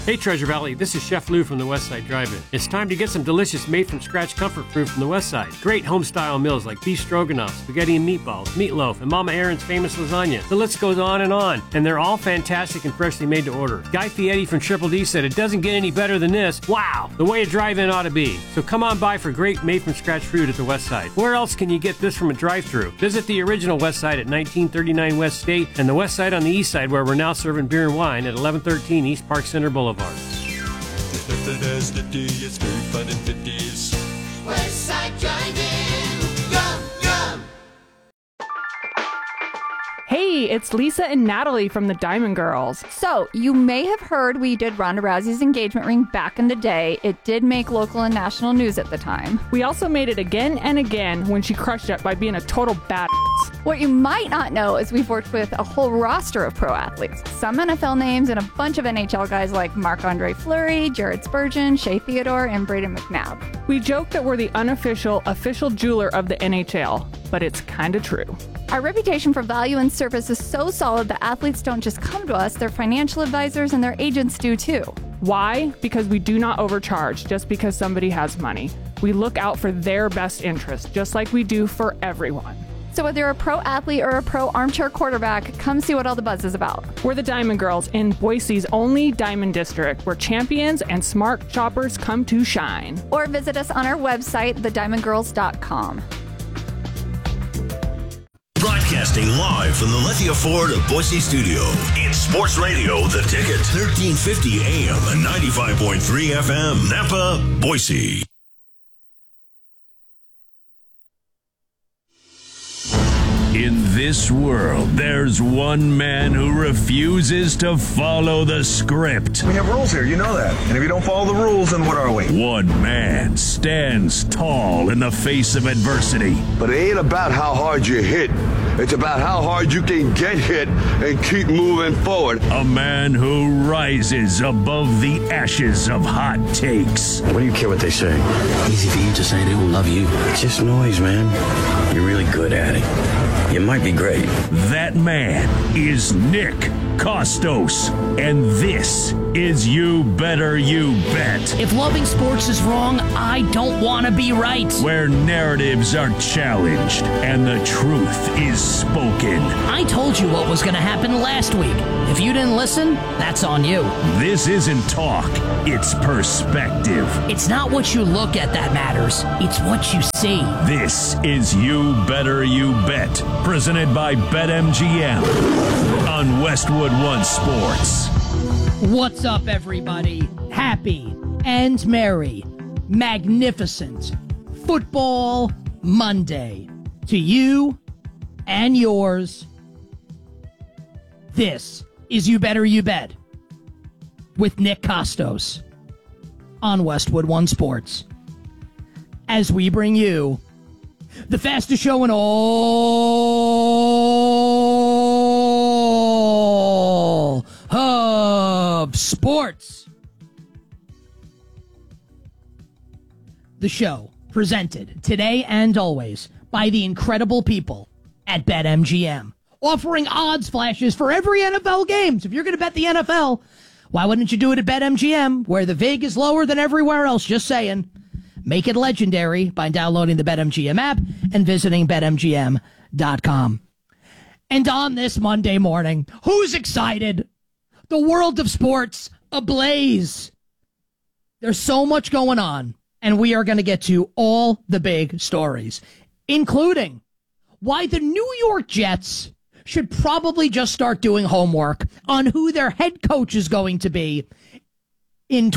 Hey Treasure Valley, this is Chef Lou from the Westside Drive-In. It's time to get some delicious made-from-scratch comfort food from the Westside. Great home-style meals like beef stroganoff, spaghetti and meatballs, meatloaf, and Mama Aaron's famous lasagna. The list goes on, and they're all fantastic and freshly made to order. Guy Fieri from Triple D said it doesn't get any better than this. Wow, the way a drive-in ought to be. So come on by for great made-from-scratch food at the Westside. Where else can you get this from a drive-thru? Visit the original Westside at 1939 West State and the Westside on the East Side where we're now serving beer and wine at 1113 East Park Center Boulevard. It's very fun and 50s. Westside Drive-In. Yum, yum. Hey, it's Lisa and Natalie from the Diamond Girls. So, you may have heard we did Ronda Rousey's engagement ring back in the day. It did make local and national news at the time. We also made it again and again when she crushed it by being a total badass. What you might not know is we've worked with a whole roster of pro athletes. Some NFL names and a bunch of NHL guys like Marc-Andre Fleury, Jared Spurgeon, Shea Theodore, and Braden McNabb. We joke that we're the unofficial official jeweler of the NHL, but it's kinda true. Our reputation for value and service is so solid that athletes don't just come to us, their financial advisors and their agents do too. Why? Because we do not overcharge just because somebody has money. We look out for their best interest, just like we do for everyone. So whether you're a pro athlete or a pro armchair quarterback, come see what all the buzz is about. We're the Diamond Girls in Boise's only Diamond District, where champions and smart shoppers come to shine. Or visit us on our website, thediamondgirls.com. Broadcasting live from the Lithia Ford of Boise studio. It's Sports Radio, The Ticket, 1350 AM and 95.3 FM, Napa, Boise. In this world, there's one man who refuses to follow the script. We have rules here, you know that. And if you don't follow the rules, then what are we? One man stands tall in the face of adversity. But it ain't about how hard you hit. It's about how hard you can get hit and keep moving forward. A man who rises above the ashes of hot takes. What do you care what they say? Easy for you to say they will love you. It's just noise, man. You're really good at it. You might be great. That man is Nick Kostos, and this is You Better You Bet. If loving sports is wrong, I don't want to be right. Where narratives are challenged and the truth is spoken. I told you what was going to happen last week. If you didn't listen, that's on you. This isn't talk, it's perspective. It's not what you look at that matters. It's what you see. This is You Better You Bet, presented by BetMGM on Westwood One Sports. What's up, everybody? Happy and merry, magnificent Football Monday to you and yours. This is You Better You Bet with Nick Kostos on Westwood One Sports, as we bring you the fastest show in all of sports. The show presented today and always by the incredible people at BetMGM, offering odds flashes for every NFL game. So if you're going to bet the NFL, why wouldn't you do it at BetMGM, where the vig is lower than everywhere else? Just saying. Make it legendary by downloading the BetMGM app and visiting BetMGM.com. And on this Monday morning, who's excited? The world of sports ablaze. There's so much going on, and we are going to get to all the big stories, including why the New York Jets should probably just start doing homework on who their head coach is going to be in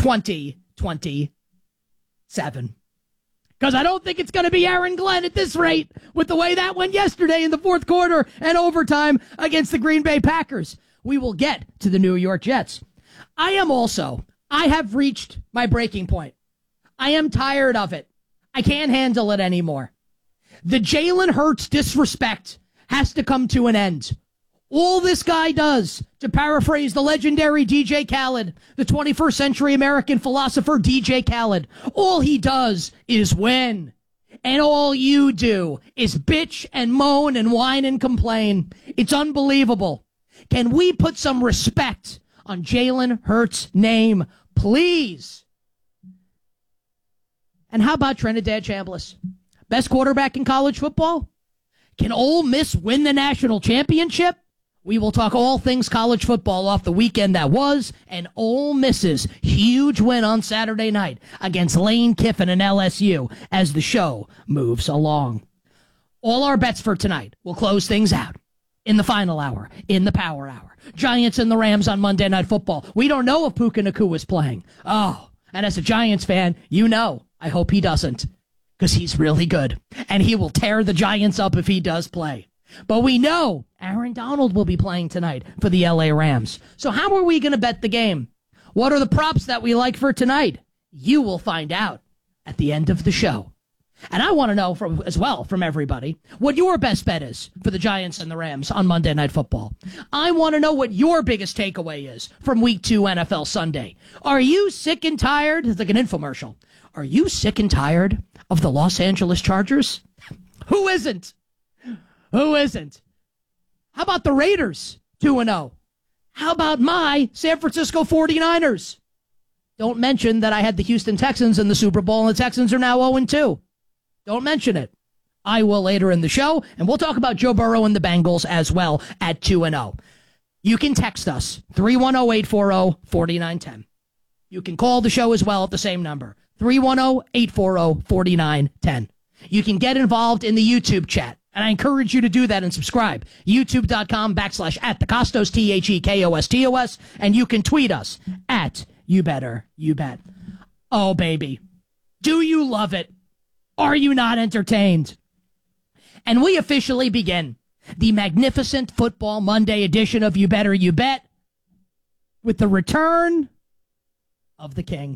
2027. Because I don't think it's going to be Aaron Glenn at this rate with the way that went yesterday in the fourth quarter and overtime against the Green Bay Packers. We will get to the New York Jets. I have reached my breaking point. I am tired of it. I can't handle it anymore. The Jalen Hurts disrespect has to come to an end. All this guy does, to paraphrase the legendary DJ Khaled, the 21st century American philosopher DJ Khaled, all he does is win. And all you do is bitch and moan and whine and complain. It's unbelievable. Can we put some respect on Jalen Hurts' name, please. And how about Trinidad Chambliss? Best quarterback in college football? Can Ole Miss win the national championship? We will talk all things college football off the weekend that was, and Ole Miss's huge win on Saturday night against Lane Kiffin and LSU as the show moves along. All our bets for tonight will close things out in the final hour, in the power hour. Giants and the Rams on Monday Night Football. We don't know if Puka Nacua is playing. Oh, and as a Giants fan, you know, I hope he doesn't, because he's really good, and he will tear the Giants up if he does play. But we know Aaron Donald will be playing tonight for the LA Rams. So how are we going to bet the game? What are the props that we like for tonight? You will find out at the end of the show. And I want to know as well from everybody what your best bet is for the Giants and the Rams on Monday Night Football. I want to know what your biggest takeaway is from Week 2 NFL Sunday. Are you sick and tired? It's like an infomercial. Are you sick and tired of the Los Angeles Chargers? Who isn't? Who isn't? How about the Raiders, 2-0? How about my San Francisco 49ers? Don't mention that I had the Houston Texans in the Super Bowl, and the Texans are now 0-2. Don't mention it. I will later in the show, and we'll talk about Joe Burrow and the Bengals as well at 2-0. You can text us, 310-840-4910. You can call the show as well at the same number, 310-840-4910. You can get involved in the YouTube chat. And I encourage you to do that and subscribe. YouTube.com/@thecostos, THEKOSTOS. And you can tweet us at You Better You Bet. Oh, baby. Do you love it? Are you not entertained? And we officially begin the magnificent Football Monday edition of You Better You Bet with the return of the King.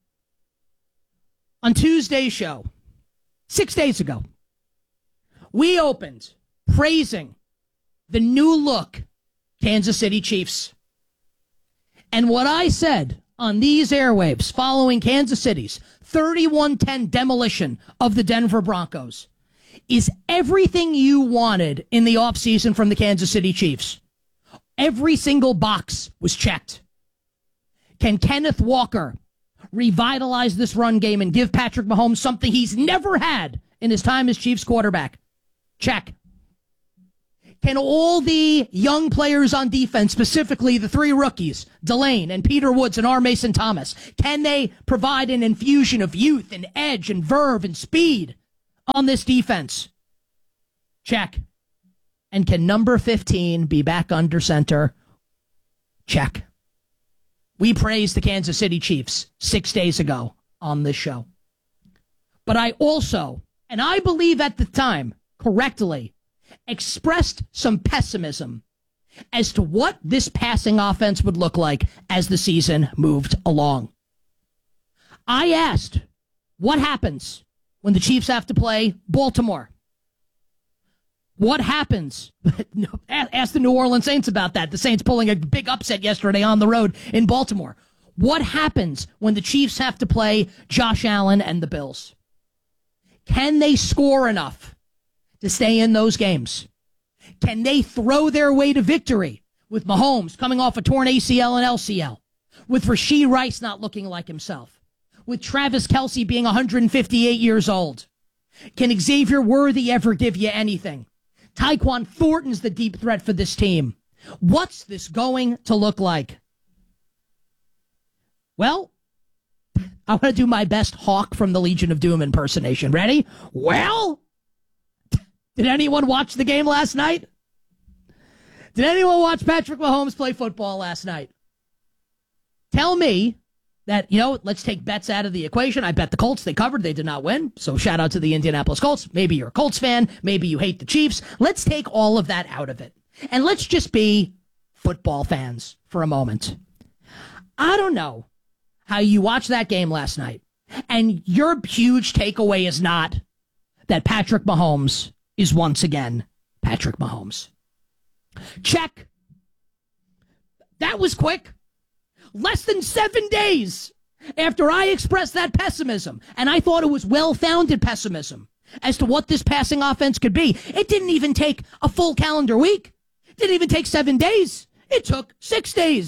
On Tuesday's show, 6 days ago, we opened praising the new look Kansas City Chiefs. And what I said on these airwaves following Kansas City's 31-10 demolition of the Denver Broncos is everything you wanted in the offseason from the Kansas City Chiefs. Every single box was checked. Can Kenneth Walker revitalize this run game and give Patrick Mahomes something he's never had in his time as Chiefs quarterback? Check. Can all the young players on defense, specifically the three rookies, Delane and Peter Woods and R. Mason Thomas, can they provide an infusion of youth and edge and verve and speed on this defense? Check. And can number 15 be back under center? Check. We praised the Kansas City Chiefs 6 days ago on this show. But I also, and I believe at the time, correctly, expressed some pessimism as to what this passing offense would look like as the season moved along. I asked, what happens when the Chiefs have to play Baltimore? What happens? Ask the New Orleans Saints about that. The Saints pulling a big upset yesterday on the road in Baltimore. What happens when the Chiefs have to play Josh Allen and the Bills? Can they score enough to stay in those games? Can they throw their way to victory with Mahomes coming off a torn ACL and LCL, with Rashee Rice not looking like himself, with Travis Kelce being 158 years old? Can Xavier Worthy ever give you anything? Tyquan Thornton's the deep threat for this team. What's this going to look like? Well, I want to do my best Hawk from the Legion of Doom impersonation. Ready? Well, did anyone watch the game last night? Did anyone watch Patrick Mahomes play football last night? Tell me that, let's take bets out of the equation. I bet the Colts, they covered, they did not win. So shout out to the Indianapolis Colts. Maybe you're a Colts fan. Maybe you hate the Chiefs. Let's take all of that out of it. And let's just be football fans for a moment. I don't know how you watched that game last night, and your huge takeaway is not that Patrick Mahomes is once again Patrick Mahomes. Check. That was quick. Less than 7 days after I expressed that pessimism, and I thought it was well-founded pessimism as to what this passing offense could be. It didn't even take a full calendar week. It didn't even take 7 days. It took 6 days.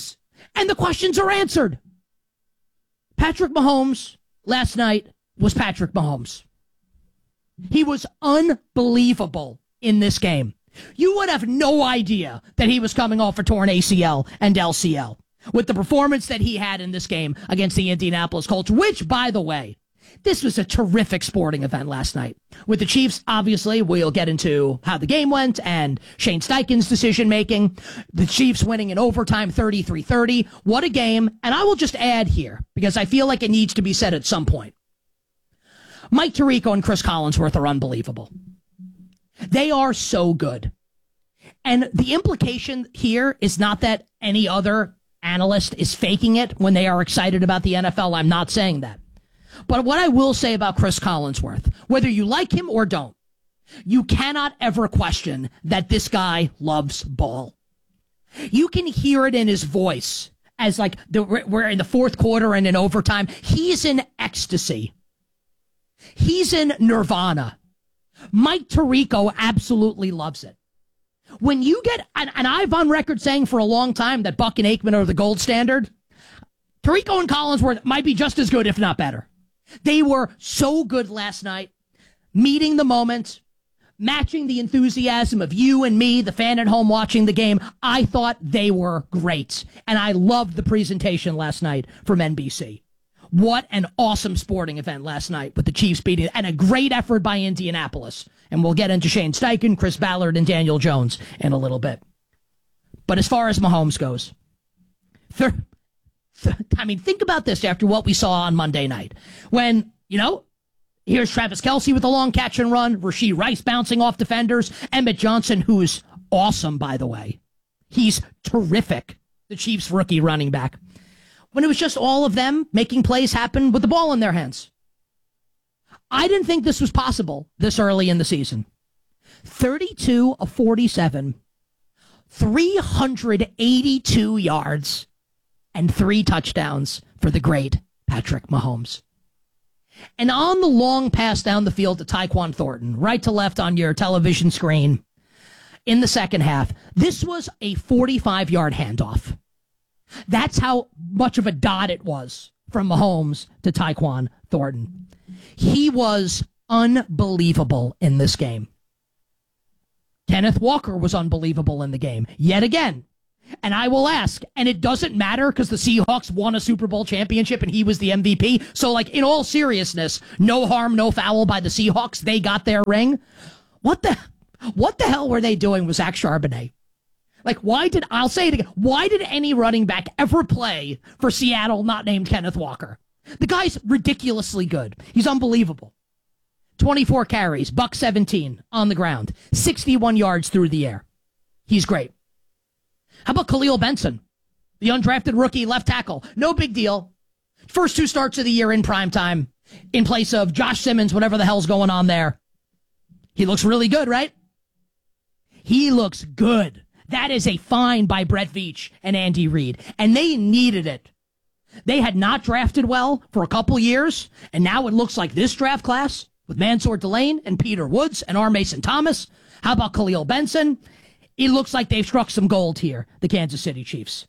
And the questions are answered. Patrick Mahomes last night was Patrick Mahomes. He was unbelievable in this game. You would have no idea that he was coming off a torn ACL and LCL with the performance that he had in this game against the Indianapolis Colts, which, by the way, this was a terrific sporting event last night. With the Chiefs, obviously, we'll get into how the game went and Shane Steichen's decision-making. The Chiefs winning in overtime 33-30. What a game. And I will just add here, because I feel like it needs to be said at some point. Mike Tirico and Chris Collinsworth are unbelievable. They are so good. And the implication here is not that any other analyst is faking it when they are excited about the NFL. I'm not saying that. But what I will say about Chris Collinsworth, whether you like him or don't, you cannot ever question that this guy loves ball. You can hear it in his voice as like we're in the fourth quarter and in overtime. He's in ecstasy. He's in nirvana. Mike Tirico absolutely loves it. When you get, and I've on record saying for a long time that Buck and Aikman are the gold standard, Tirico and Collinsworth might be just as good, if not better. They were so good last night, meeting the moment, matching the enthusiasm of you and me, the fan at home watching the game. I thought they were great, and I loved the presentation last night from NBC. What an awesome sporting event last night with the Chiefs beating, and a great effort by Indianapolis. And we'll get into Shane Steichen, Chris Ballard, and Daniel Jones in a little bit. But as far as Mahomes goes, think about this after what we saw on Monday night. When, here's Travis Kelce with a long catch and run, Rashee Rice bouncing off defenders, Emmett Johnson, who's awesome, by the way. He's terrific, the Chiefs' rookie running back. When it was just all of them making plays happen with the ball in their hands. I didn't think this was possible this early in the season. 32 of 47, 382 yards, and 3 touchdowns for the great Patrick Mahomes. And on the long pass down the field to Tyquan Thornton, right to left on your television screen in the second half, this was a 45-yard handoff. That's how much of a dot it was from Mahomes to Tyquan Thornton. He was unbelievable in this game. Kenneth Walker was unbelievable in the game, yet again. And I will ask, and it doesn't matter because the Seahawks won a Super Bowl championship and he was the MVP. So, in all seriousness, no harm, no foul by the Seahawks. They got their ring. What the hell were they doing with Zach Charbonnet? I'll say it again, why did any running back ever play for Seattle not named Kenneth Walker? The guy's ridiculously good. He's unbelievable. 24 carries, $117 on the ground, 61 yards through the air. He's great. How about Khalil Benson, the undrafted rookie left tackle? No big deal. First 2 starts of the year in primetime in place of Josh Simmons, whatever the hell's going on there. He looks really good, right? He looks good. That is a find by Brett Veach and Andy Reid, and they needed it. They had not drafted well for a couple years, and now it looks like this draft class with Mansour Delane and Peter Woods and R. Mason Thomas. How about Khalil Benson? It looks like they've struck some gold here, the Kansas City Chiefs.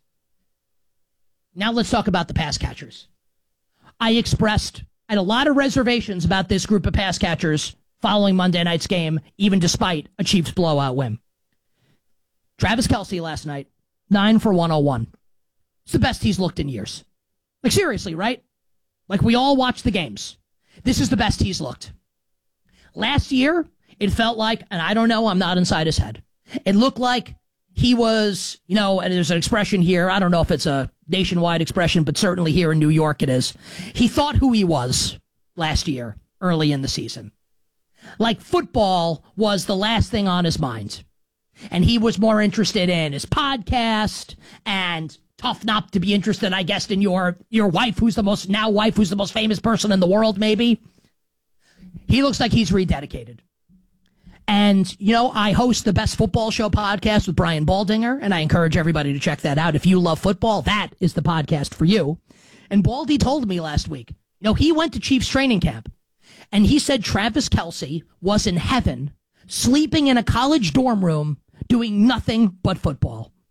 Now let's talk about the pass catchers. I had a lot of reservations about this group of pass catchers following Monday night's game, even despite a Chiefs blowout win. Travis Kelce last night, 9 for 101. It's the best he's looked in years. Seriously, right? We all watch the games. This is the best he's looked. Last year, it felt like, and I don't know, I'm not inside his head. It looked like he was, and there's an expression here, I don't know if it's a nationwide expression, but certainly here in New York it is. He thought who he was last year, early in the season. Football was the last thing on his mind. And he was more interested in his podcast and tough not to be interested, I guess, in your wife, who's the most famous person in the world, maybe. He looks like he's rededicated. And, I host the Best Football Show podcast with Brian Baldinger, and I encourage everybody to check that out. If you love football, that is the podcast for you. And Baldy told me last week, he went to Chiefs training camp, and he said Travis Kelce was in heaven, sleeping in a college dorm room, doing nothing but football.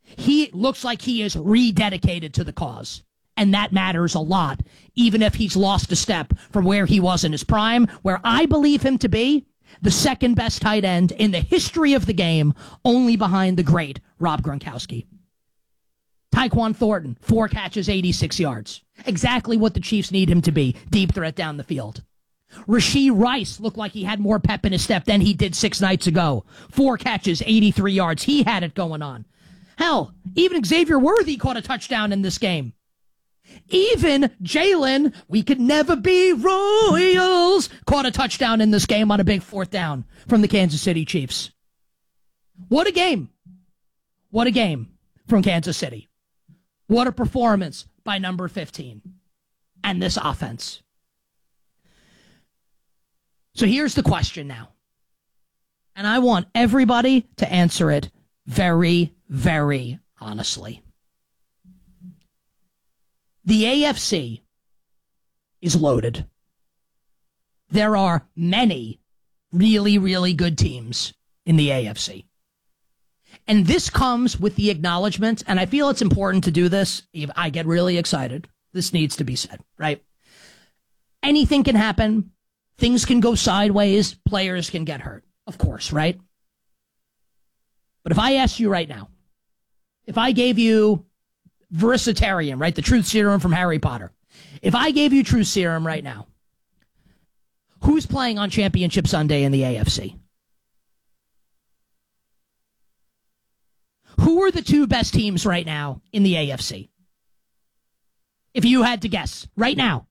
He looks like he is rededicated to the cause. And that matters a lot, even if he's lost a step from where he was in his prime, where I believe him to be the second best tight end in the history of the game, only behind the great Rob Gronkowski. Tyquan Thornton, 4 catches, 86 yards. Exactly what the Chiefs need him to be, deep threat down the field. Rashee Rice looked like he had more pep in his step than he did 6 nights ago. 4 catches, 83 yards. He had it going on. Hell, even Xavier Worthy caught a touchdown in this game. Even Jalen, we could never be Royals, caught a touchdown in this game on a big 4th down from the Kansas City Chiefs. What a game. What a game from Kansas City. What a performance by number 15 and this offense. So here's the question now. And I want everybody to answer it very, very honestly. The AFC is loaded. There are many really, really good teams in the AFC. And this comes with the acknowledgement, and I feel it's important to do this. I get really excited. This needs to be said, right? Anything can happen. Things can go sideways. Players can get hurt, of course, right? But if I asked you right now, if I gave you Versatarium, right? The truth serum from Harry Potter. If I gave you truth serum right now, who's playing on Championship Sunday in the AFC? Who are the 2 best teams right now in the AFC? If you had to guess right now.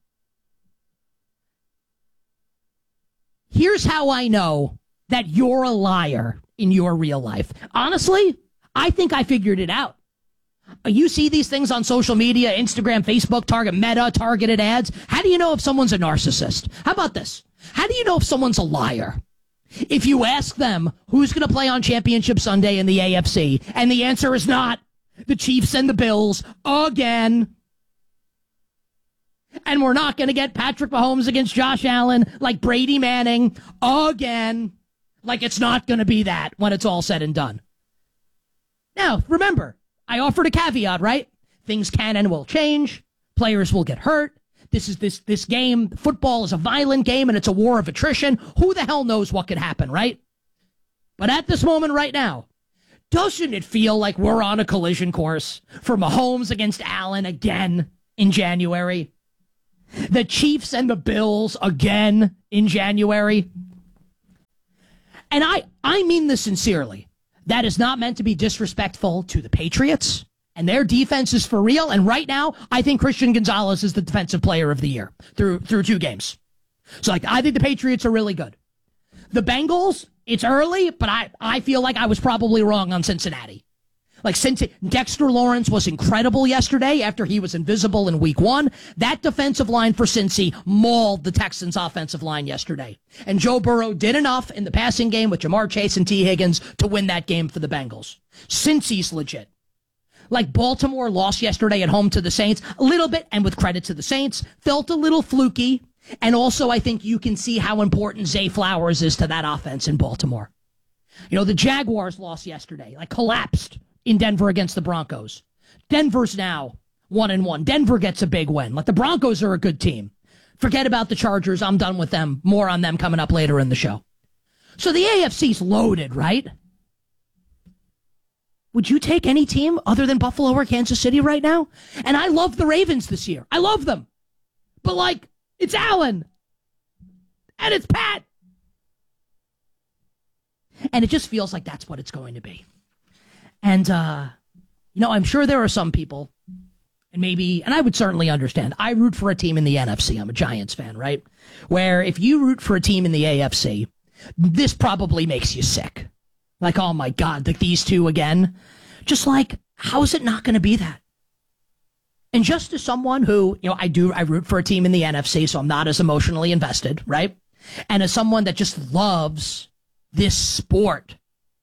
Here's how I know that you're a liar in your real life. Honestly, I think I figured it out. You see these things on social media, Instagram, Facebook, Meta, targeted ads. How do you know if someone's a narcissist? How about this? How do you know if someone's a liar? If you ask them who's going to play on Championship Sunday in the AFC, and the answer is not the Chiefs and the Bills again. And we're not going to get Patrick Mahomes against Josh Allen like Brady Manning again. Like it's not going to be that when it's all said and done. Now, remember, I offered a caveat, right? Things can and will change. Players will get hurt. This game, football is a violent game and it's a war of attrition. Who the hell knows what could happen, right? But at this moment right now, doesn't it feel like we're on a collision course for Mahomes against Allen again in January? The Chiefs and the Bills again in January? And I mean this sincerely. That is not meant to be disrespectful to the Patriots, and their defense is for real. And right now, I think Christian Gonzalez is the defensive player of the year through 2 games. So I think the Patriots are really good. The Bengals, it's early, but I feel like I was probably wrong on Cincinnati. Like Dexter Lawrence was incredible yesterday after he was invisible in week 1. That defensive line for Cincy mauled the Texans' offensive line yesterday. And Joe Burrow did enough in the passing game with Jamar Chase and T. Higgins to win that game for the Bengals. Cincy's legit. Like Baltimore lost yesterday at home to the Saints a little bit, and with credit to the Saints, felt a little fluky. And also I think you can see how important Zay Flowers is to that offense in Baltimore. You know, the Jaguars lost yesterday, like collapsed in Denver against the Broncos. Denver's now 1-1. Denver gets a big win. Like the Broncos are a good team. Forget about the Chargers. I'm done with them. More on them coming up later in the show. So the AFC's loaded, right? Would you take any team other than Buffalo or Kansas City right now? And I love the Ravens this year. I love them. But like, it's Allen. And it's Pat. And it just feels like that's what it's going to be. And, I'm sure there are some people, and I would certainly understand. I root for a team in the NFC. I'm a Giants fan, right? Where if you root for a team in the AFC, this probably makes you sick. Like, oh my God, like these 2 again. Just like, how is it not going to be that? And just as someone who, I root for a team in the NFC, so I'm not as emotionally invested, right? And as someone that just loves this sport,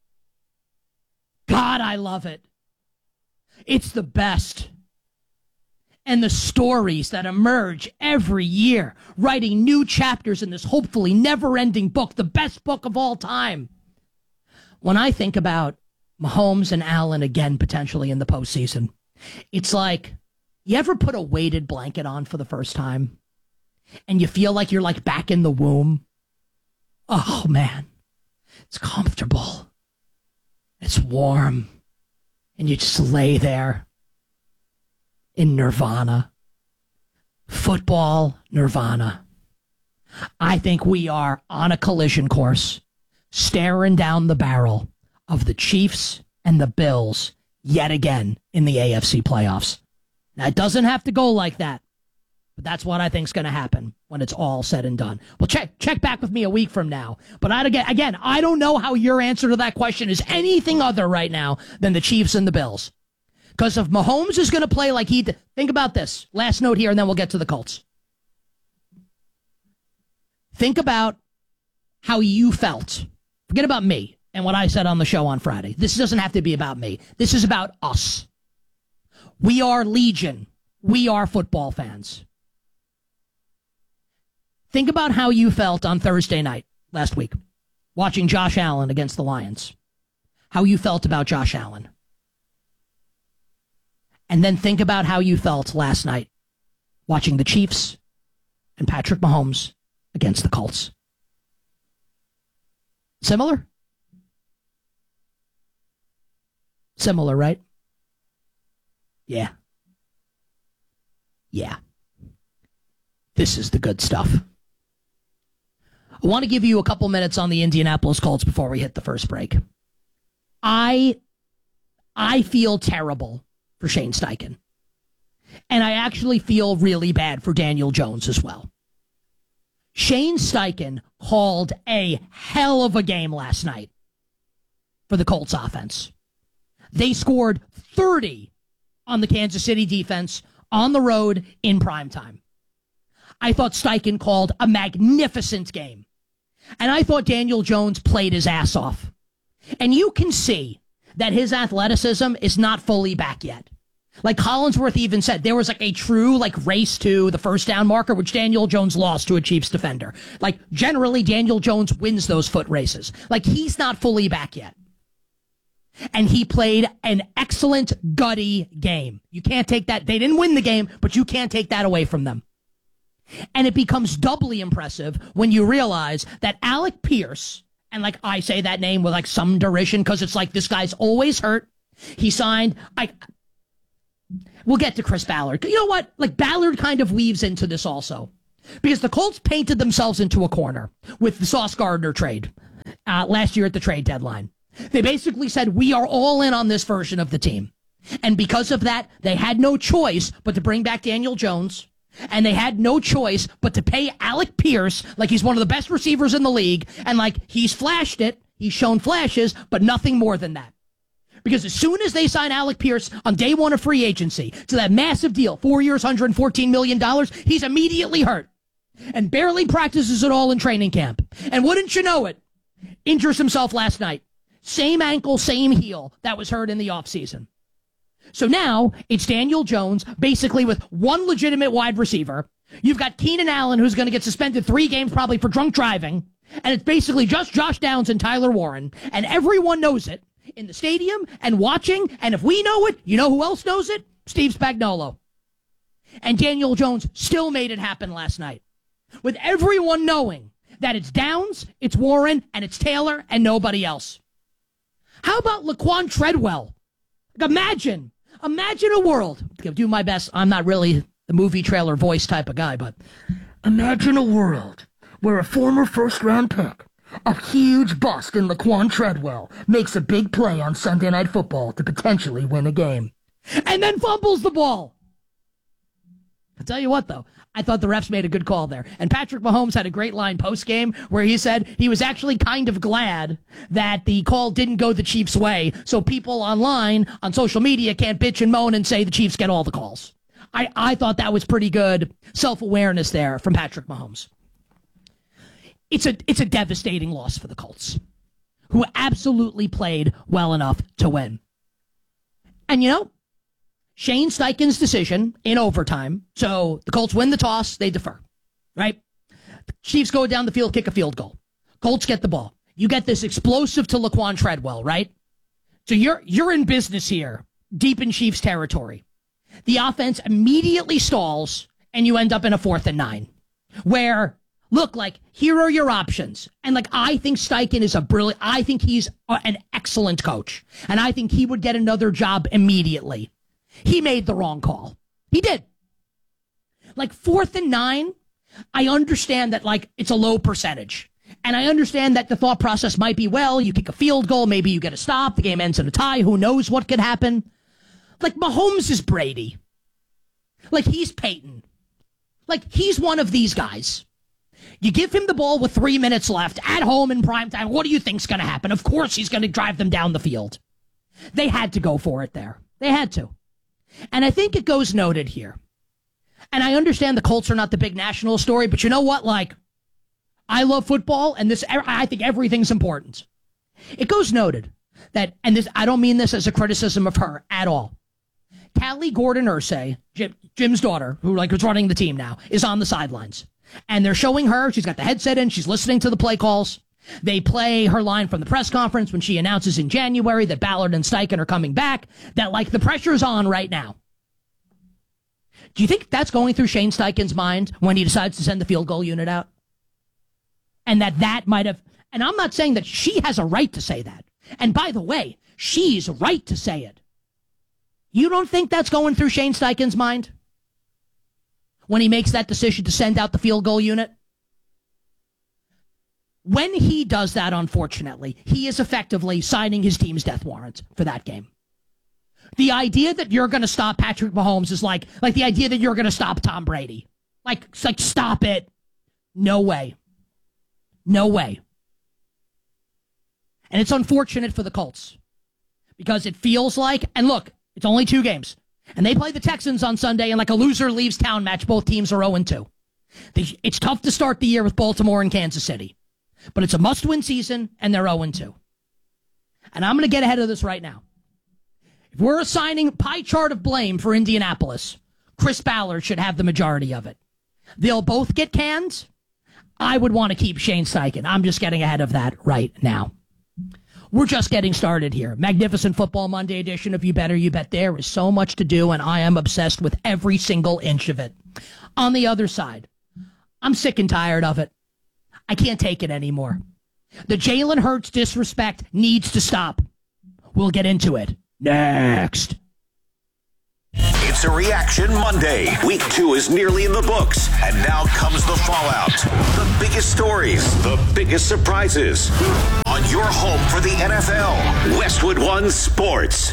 God, I love it. It's the best. And the stories that emerge every year, writing new chapters in this hopefully never-ending book, the best book of all time. When I think about Mahomes and Allen again potentially in the postseason. It's like, you ever put a weighted blanket on for the first time and you feel like you're like back in the womb? Oh, man. It's comfortable. It's warm. And you just lay there in nirvana. Football nirvana. I think we are on a collision course, staring down the barrel of the Chiefs and the Bills yet again in the AFC playoffs. Now, it doesn't have to go like that, but that's what I think is going to happen when it's all said and done. Well, check back with me a week from now. But again, I don't know how your answer to that question is anything other right now than the Chiefs and the Bills. Because if Mahomes is going to play like he did, think about this. Last note here, and then we'll get to the Colts. Think about how you felt. Forget about me and what I said on the show on Friday. This doesn't have to be about me. This is about us. We are Legion. We are football fans. Think about how you felt on Thursday night last week, watching Josh Allen against the Lions. How you felt about Josh Allen. And then think about how you felt last night, watching the Chiefs and Patrick Mahomes against the Colts. Similar? Similar, right? Yeah. Yeah. This is the good stuff. I want to give you a couple minutes on the Indianapolis Colts before we hit the first break. I feel terrible for Shane Steichen. And I actually feel really bad for Daniel Jones as well. Shane Steichen called a hell of a game last night for the Colts offense. They scored 30 on the Kansas City defense on the road in primetime. I thought Steichen called a magnificent game. And I thought Daniel Jones played his ass off. And you can see that his athleticism is not fully back yet. Like Collinsworth even said, there was like a true race to the first down marker, which Daniel Jones lost to a Chiefs defender. Like generally Daniel Jones wins those foot races. Like he's not fully back yet. And he played an excellent, gutty game. You can't take that. They didn't win the game, but you can't take that away from them. And it becomes doubly impressive when you realize that Alec Pierce, and I say that name with some derision because it's like this guy's always hurt. He signed, we'll get to Chris Ballard. You know what? Ballard kind of weaves into this also. Because the Colts painted themselves into a corner with the Sauce Gardner trade last year at the trade deadline. They basically said, we are all in on this version of the team. And because of that, they had no choice but to bring back Daniel Jones. And they had no choice but to pay Alec Pierce like he's one of the best receivers in the league. And he's flashed it. He's shown flashes, but nothing more than that. Because as soon as they sign Alec Pierce on day one of free agency to that massive deal, 4 years, $114 million, he's immediately hurt. And barely practices at all in training camp. And wouldn't you know it, injures himself last night. Same ankle, same heel that was hurt in the offseason. So now it's Daniel Jones, basically with one legitimate wide receiver. You've got Keenan Allen, who's going to get suspended 3 games probably for drunk driving. And it's basically just Josh Downs and Tyler Warren. And everyone knows it in the stadium and watching. And if we know it, you know who else knows it? Steve Spagnuolo. And Daniel Jones still made it happen last night. With everyone knowing that it's Downs, it's Warren, and it's Taylor, and nobody else. How about Laquan Treadwell? Imagine a world. I'll do my best. I'm not really the movie trailer voice type of guy, but imagine a world where a former first-round pick, a huge bust in Laquan Treadwell, makes a big play on Sunday Night Football to potentially win a game. And then fumbles the ball. I'll tell you what, though. I thought the refs made a good call there. And Patrick Mahomes had a great line post-game where he said he was actually kind of glad that the call didn't go the Chiefs' way, so people online, on social media, can't bitch and moan and say the Chiefs get all the calls. I thought that was pretty good self-awareness there from Patrick Mahomes. It's a devastating loss for the Colts, who absolutely played well enough to win. And you know, Shane Steichen's decision in overtime. So the Colts win the toss, they defer, right? The Chiefs go down the field, kick a field goal. Colts get the ball. You get this explosive to Laquan Treadwell, right? So you're in business here, deep in Chiefs territory. The offense immediately stalls, and you end up in a 4th and 9, where, look, like, here are your options. And, like, I think Steichen is I think he's an excellent coach, and I think he would get another job immediately. He made the wrong call. He did. Like, 4th and 9, I understand that, like, it's a low percentage. And I understand that the thought process might be, well, you kick a field goal, maybe you get a stop, the game ends in a tie, who knows what could happen. Like, Mahomes is Brady. Like, he's Peyton. Like, he's one of these guys. You give him the ball with 3 minutes left at home in primetime. What do you think's going to happen? Of course he's going to drive them down the field. They had to go for it there. They had to. And I think it goes noted here. And I understand the Colts are not the big national story, but you know what? Like, I love football, and I think everything's important. It goes noted that, and this, I don't mean this as a criticism of her at all. Callie Gordon-Ursay, Jim's daughter, who is running the team now, is on the sidelines. And they're showing her, she's got the headset in, she's listening to the play calls. They play her line from the press conference when she announces in January that Ballard and Steichen are coming back, that, like, the pressure's on right now. Do you think that's going through Shane Steichen's mind when he decides to send the field goal unit out? And that might have, and I'm not saying that she has a right to say that. And by the way, she's right to say it. You don't think that's going through Shane Steichen's mind when he makes that decision to send out the field goal unit? When he does that, unfortunately, he is effectively signing his team's death warrant for that game. The idea that you're going to stop Patrick Mahomes is like the idea that you're going to stop Tom Brady. Like, stop it. No way. No way. And it's unfortunate for the Colts because it feels like, and look, it's only 2 games. And they play the Texans on Sunday in like a loser leaves town match. Both teams are 0-2. It's tough to start the year with Baltimore and Kansas City. But it's a must-win season, and they're 0-2. And I'm going to get ahead of this right now. If we're assigning pie chart of blame for Indianapolis, Chris Ballard should have the majority of it. They'll both get canned. I would want to keep Shane Steichen. I'm just getting ahead of that right now. We're just getting started here. Magnificent Football Monday edition of You Better You Bet. There is so much to do, and I am obsessed with every single inch of it. On the other side, I'm sick and tired of it. I can't take it anymore. The Jalen Hurts disrespect needs to stop. We'll get into it next. It's a Reaction Monday. Week 2 is nearly in the books, and now comes the fallout. The biggest stories, the biggest surprises. On your home for the NFL, Westwood One Sports.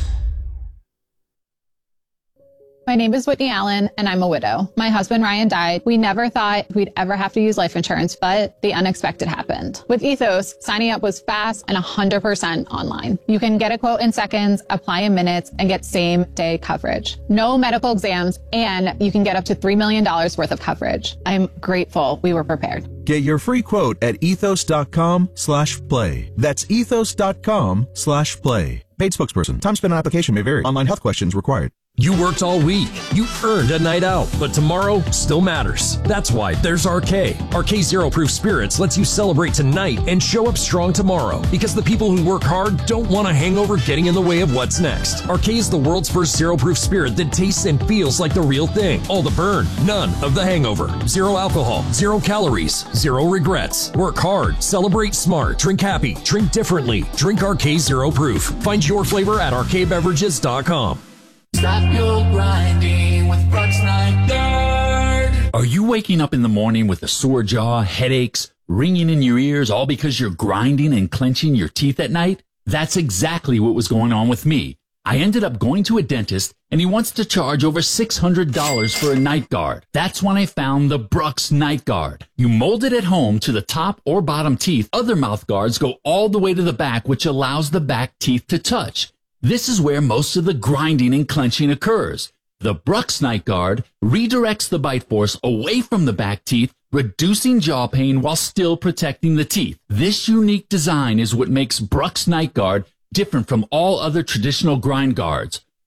My name is Whitney Allen, and I'm a widow. My husband, Ryan, died. We never thought we'd ever have to use life insurance, but the unexpected happened. With Ethos, signing up was fast and 100% online. You can get a quote in seconds, apply in minutes, and get same-day coverage. No medical exams, and you can get up to $3 million worth of coverage. I'm grateful we were prepared. Get your free quote at ethos.com/play. That's ethos.com/play. Paid spokesperson. Time spent on application may vary. Online health questions required. You worked all week. You earned a night out, but tomorrow still matters. That's why there's RK. RK Zero Proof Spirits lets you celebrate tonight and show up strong tomorrow, because the people who work hard don't want a hangover getting in the way of what's next. RK is the world's first zero proof spirit that tastes and feels like the real thing. All the burn, none of the hangover. Zero alcohol, 0 calories, 0 regrets. Work hard, celebrate smart, drink happy, drink differently. Drink RK Zero Proof. Find your flavor at rkbeverages.com. Stop your grinding with Brooks Night Guard. Are you waking up in the morning with a sore jaw, headaches, ringing in your ears, all because you're grinding and clenching your teeth at night? That's exactly what was going on with me. I ended up going to a dentist, and he wants to charge over $600 for a night guard. That's when I found the Brooks Night Guard. You mold it at home to the top or bottom teeth. Other mouth guards go all the way to the back, which allows the back teeth to touch. This is where most of the grinding and clenching occurs. The Brooks Night Guard redirects the bite force away from the back teeth, reducing jaw pain while still protecting the teeth. This unique design is what makes Brooks Night Guard different from all other traditional grind guards.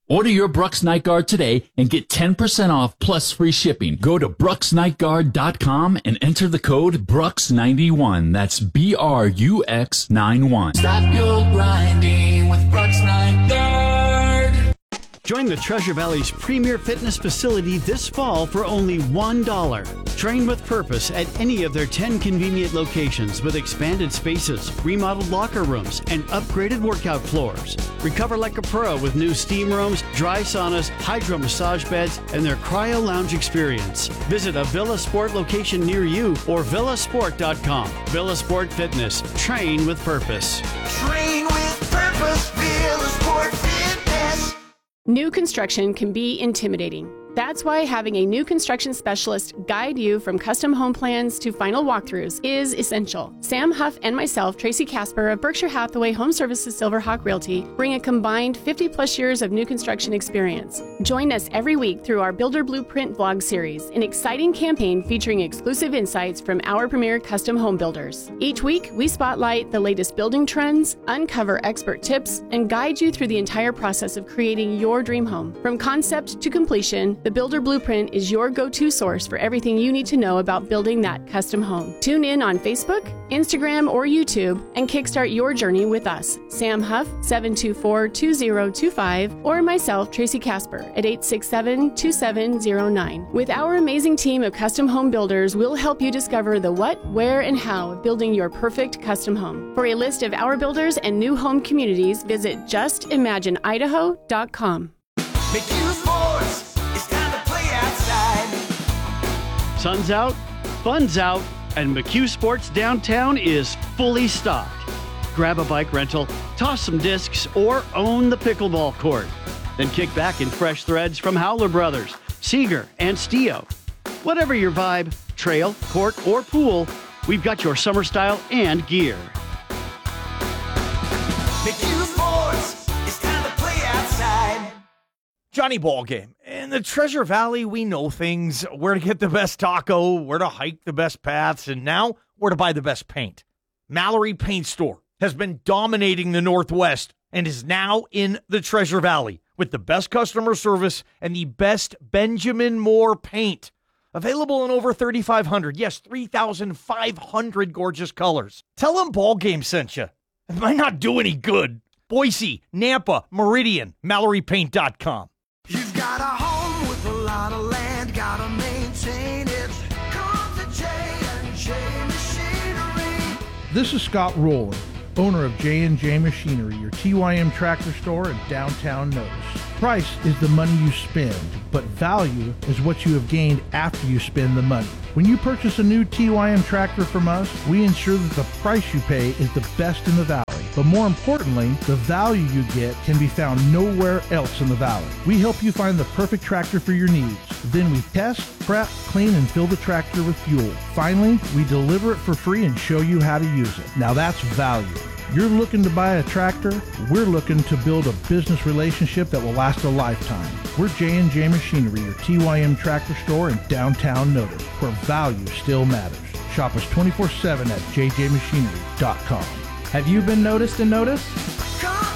Order your Brooks Night Guard today and get 10% off plus free shipping. Go to BrooksNightGuard.com and enter the code BRUX91. That's BRUX91. Stop your grinding with Brooks Night Guard. Join the Treasure Valley's premier fitness facility this fall for only $1. Train with purpose at any of their 10 convenient locations with expanded spaces, remodeled locker rooms, and upgraded workout floors. Recover like a pro with new steam rooms, dry saunas, hydro massage beds, and their cryo lounge experience. Visit a Villa Sport location near you or villasport.com. Villa Sport Fitness. Train with purpose. Train with purpose, Villa Sport Fitness. New construction can be intimidating. That's why having a new construction specialist guide you from custom home plans to final walkthroughs is essential. Sam Huff and myself, Tracy Casper of Berkshire Hathaway Home Services Silverhawk Realty, bring a combined 50-plus years of new construction experience. Join us every week through our Builder Blueprint vlog series, an exciting campaign featuring exclusive insights from our premier custom home builders. Each week, we spotlight the latest building trends, uncover expert tips, and guide you through the entire process of creating your dream home. From concept to completion, the Builder Blueprint is your go-to source for everything you need to know about building that custom home. Tune in on Facebook, Instagram, or YouTube and kickstart your journey with us. Sam Huff, 724-2025, or myself, Tracy Casper, at 867-2709. With our amazing team of custom home builders, we'll help you discover the what, where, and how of building your perfect custom home. For a list of our builders and new home communities, visit justimagineidaho.com. McHugh Sports. Sun's out, fun's out, and McHugh Sports Downtown is fully stocked. Grab a bike rental, toss some discs, or own the pickleball court. Then kick back in fresh threads from Howler Brothers, Seeger, and Stio. Whatever your vibe, trail, court, or pool, we've got your summer style and gear. McHugh Sports, it's time to play outside. Johnny Ballgame. In the Treasure Valley, we know things, where to get the best taco, where to hike the best paths, and now where to buy the best paint. Mallory Paint Store has been dominating the Northwest and is now in the Treasure Valley with the best customer service and the best Benjamin Moore paint. Available in over 3,500, yes, 3,500 gorgeous colors. Tell them Ballgame sent you. It might not do any good. Boise, Nampa, Meridian, MalloryPaint.com. You've got a home with a lot of land, gotta maintain it. Come to J&J Machinery. This is Scott Rowland, owner of J&J Machinery, your TYM tractor store in downtown Notice. Price is the money you spend, but value is what you have gained after you spend the money. When you purchase a new TYM tractor from us, we ensure that the price you pay is the best in the valley. But more importantly, the value you get can be found nowhere else in the valley. We help you find the perfect tractor for your needs. Then we test, prep, clean, and fill the tractor with fuel. Finally, we deliver it for free and show you how to use it. Now that's value. You're looking to buy a tractor, we're looking to build a business relationship that will last a lifetime. We're J&J Machinery, your TYM tractor store in downtown Notice, where value still matters. Shop us 24/7 at jjmachinery.com. Have you been noticed and noticed? Come